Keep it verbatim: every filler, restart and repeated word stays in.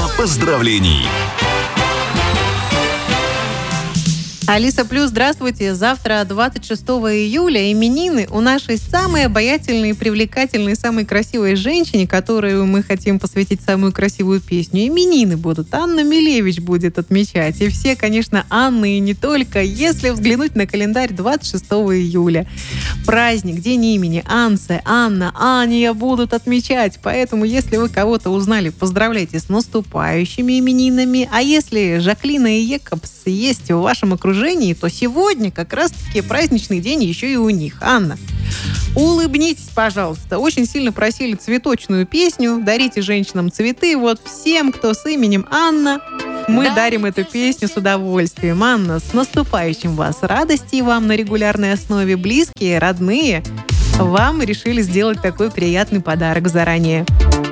Программа поздравлений. Алиса Плюс, здравствуйте. Завтра, двадцать шестого июля, именины у нашей самой обаятельной, привлекательной, самой красивой женщине, которую мы хотим посвятить самую красивую песню. Именины будут. Анна Милевич будет отмечать. И все, конечно, Анны и не только. Если взглянуть на календарь двадцать шестого июля, праздник, день имени Анце, Анна, Аня будут отмечать. Поэтому, если вы кого-то узнали, поздравляйте с наступающими именинами. А если Жаклина и Екобс есть в вашем окружении, то сегодня как раз-таки праздничный день еще и у них. Анна, улыбнитесь, пожалуйста. Очень сильно просили цветочную песню. Дарите женщинам цветы. Вот всем, кто с именем Анна, мы да, дарим эту песню с удовольствием. Анна, с наступающим вас! Радости вам на регулярной основе. Близкие, родные вам решили сделать такой приятный подарок заранее.